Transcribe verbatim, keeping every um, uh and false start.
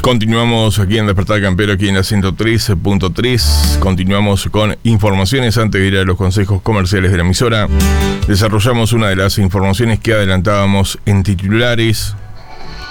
Continuamos aquí en Despertar Campero, aquí en la ciento tres punto tres. Continuamos con informaciones. Antes de ir a los consejos comerciales de la emisora, desarrollamos una de las informaciones que adelantábamos en titulares.